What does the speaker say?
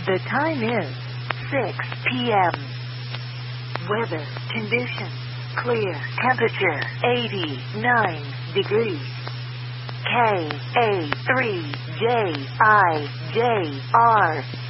The time is 6 p.m. Weather conditions clear. Temperature 89 degrees. KA3JIJR